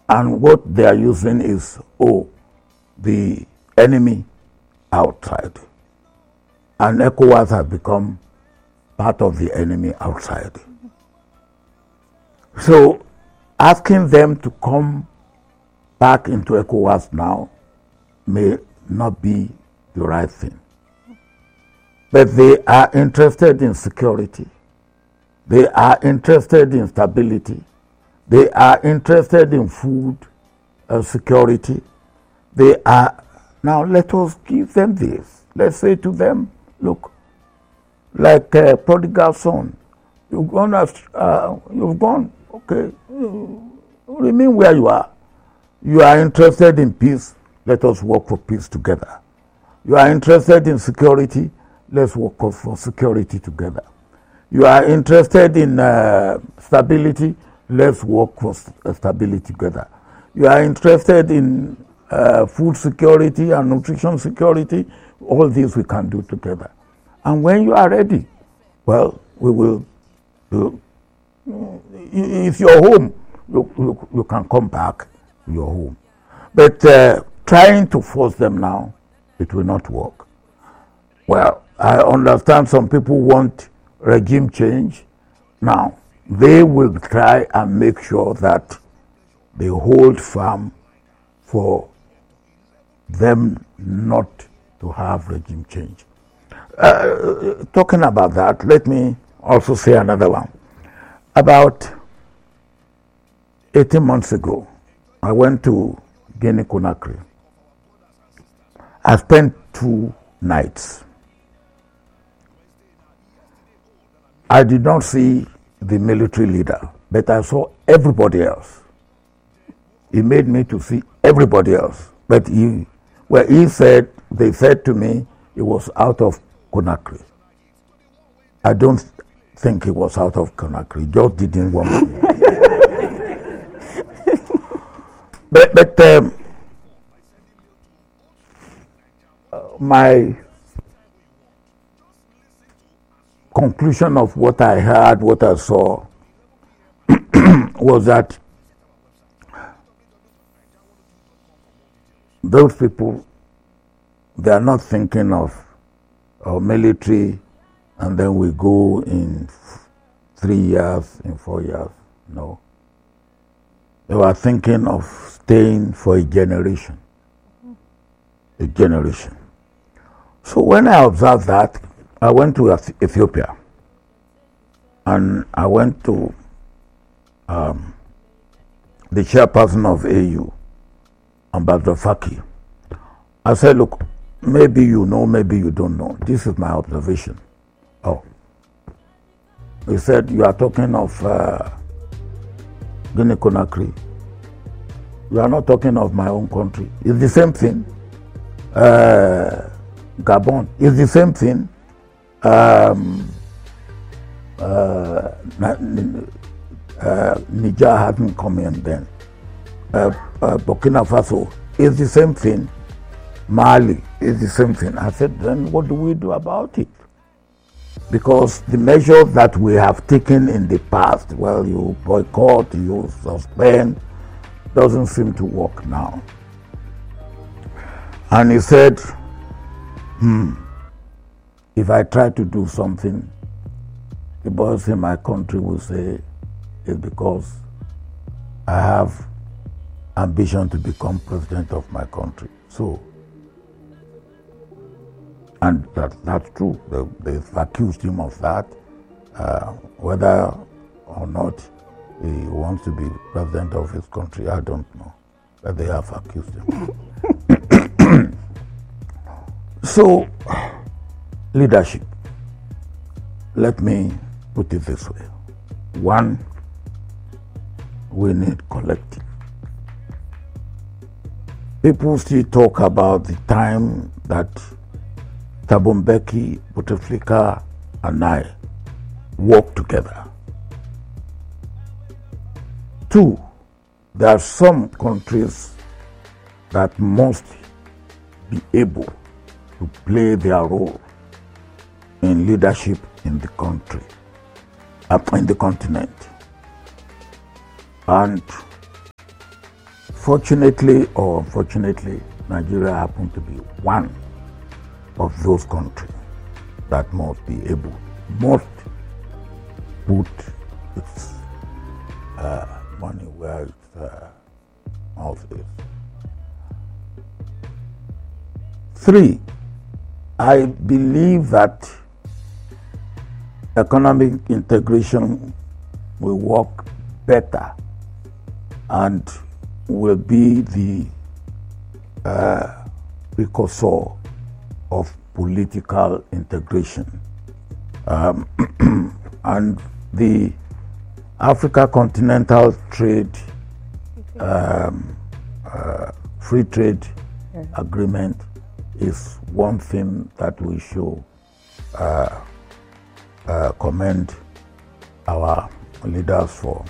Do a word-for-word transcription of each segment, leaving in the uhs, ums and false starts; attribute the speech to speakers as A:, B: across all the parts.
A: And what they are using is, oh, the enemy outside. And ECOWAS has become part of the enemy outside. So asking them to come back into ECOWAS now may not be the right thing. But they are interested in security. They are interested in stability. They are interested in food uh, security. They are, now let us give them this. Let's say to them, look, like a prodigal son, you've gone, uh, you've gone, okay, you remain where you are. You are interested in peace, let us work for peace together. You are interested in security, let's work for security together. You are interested in uh, stability, let's work for stability together. You are interested in uh, food security and nutrition security, all these we can do together. And when you are ready, well, we will, do, if you're home, you, you, you can come back to your home. But uh, trying to force them now, it will not work. Well, I understand some people want regime change. Now, they will try and make sure that they hold firm for them not to have regime change. Uh, talking about that, let me also say another one. About eighteen months ago, I went to Guinea-Conakry. I spent two nights. I did not see the military leader, but I saw everybody else. He made me to see everybody else. But he, well, he said, they said to me, he was out of Conakry. I don't think he was out of Conakry. He just didn't want me. but but um, my conclusion of what I heard, what I saw, was that those people, they are not thinking of our military and then we go in three years, in four years. No. They were thinking of staying for a generation. A generation. So when I observed that, I went to Ethiopia and I went to um, the chairperson of A U, Ambassador Faki. I said, look, maybe you know, maybe you don't know. This is my observation. Oh. He said, you are talking of uh, Guinea-Conakry. You are not talking of my own country. It's the same thing. Uh, Gabon is the same thing. Um, uh, uh, Niger hasn't come in then. Uh, uh, Burkina Faso is the same thing. Mali is the same thing. I said, then what do we do about it? Because the measures that we have taken in the past, well, you boycott, you suspend, doesn't seem to work now. And he said, hmm, if I try to do something, the boys in my country will say it's because I have ambition to become president of my country. So, and that, that's true. They, they've accused him of that. Uh, whether or not he wants to be president of his country, I don't know. But they have accused him. So, leadership. Let me put it this way. One, we need collective. People still talk about the time that Thabo Mbeki, Bouteflika, and I worked together. Two, there are some countries that must be able to play their role in leadership in the country, uh, in the continent. And fortunately or unfortunately, Nigeria happened to be one of those countries that must be able, must put its uh, money where its uh, mouth is. Three, I believe that economic integration will work better and will be the uh, precursor of political integration. Um, and the Africa Continental Trade um, uh, Free Trade Agreement is one thing that we should uh, uh, commend our leaders for.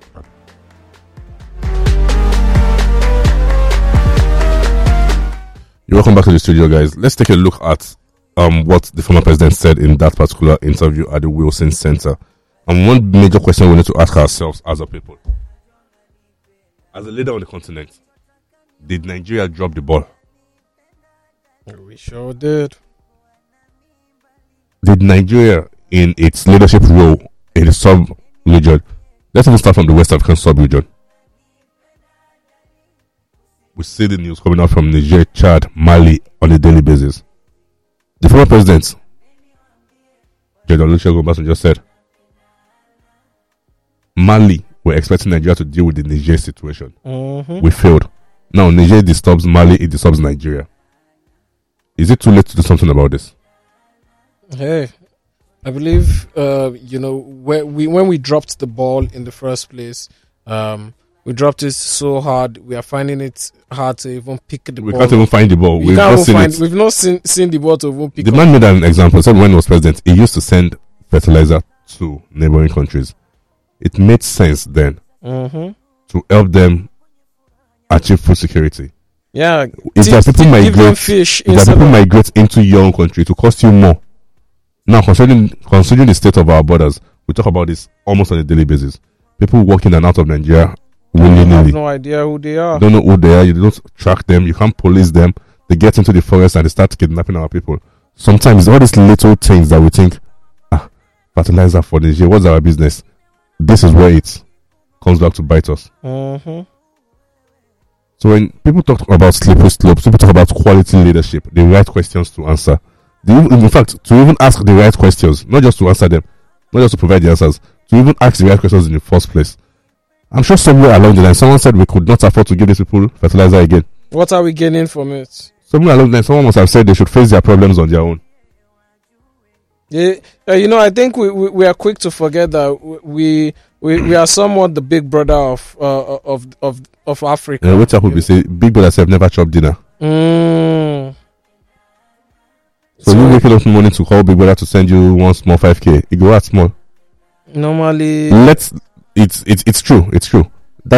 B: You're welcome back to the studio, guys. Let's take a look at um, what the former president said in that particular interview at the Wilson Center. And one major question we need to ask ourselves as a people. As a leader on the continent, did Nigeria drop the ball?
C: We sure did.
B: Did Nigeria, in its leadership role in the sub-region, let's even start from the West African sub-region. We see the news coming out from Niger, Chad, Mali on a daily basis. The former president, General Olusegun Obasanjo, just said, Mali were expecting Nigeria to deal with the Niger situation.
C: Mm-hmm.
B: We failed. Now Niger disturbs Mali, it disturbs Nigeria. Is it too late to do something about this?
C: Hey, I believe, uh, you know, when we, when we dropped the ball in the first place, um, we dropped it so hard. We are finding it hard to even pick the
B: we
C: ball.
B: We can't even find the ball.
C: We
B: We've
C: can't
B: not seen
C: find,
B: it.
C: We've not seen, seen the ball to even pick
B: The
C: up.
B: man made an example. Said when he was president, he used to send fertilizer to neighboring countries. It made sense then
C: mm-hmm.
B: to help them achieve food security.
C: Yeah.
B: If there are people migrate,
C: fish
B: if there are people migrate into your own country, to cost you more. Now, considering considering the state of our borders, we talk about this almost on a daily basis. People walk in and out of Nigeria willy-nilly.
C: You have no idea who they are.
B: You don't know who they are. You don't track them. You can't police them. They get into the forest and they start kidnapping our people. Sometimes all these little things that we think, ah, fertilizer for Nigeria, what's our business? This is where it comes back to bite us.
C: Mm-hmm.
B: So when people talk about slippery slopes, people talk about quality leadership, the right questions to answer. The, in fact, to even ask the right questions, not just to answer them, not just to provide the answers, to even ask the right questions in the first place. I'm sure somewhere along the line, someone said we could not afford to give these people fertilizer again.
C: What are we gaining from it?
B: Somewhere along the line, someone must have said they should face their problems on their own.
C: Yeah, uh, you know, I think we, we, we are quick to forget that we we, we are somewhat the big brother of uh, of of of Africa.
B: Uh, what would be say? Big brother have never chopped dinner.
C: Mm.
B: So, so you waking up in the morning to call big brother to send you one small five k. You go out small.
C: Normally,
B: let's. It's it's it's true. It's true.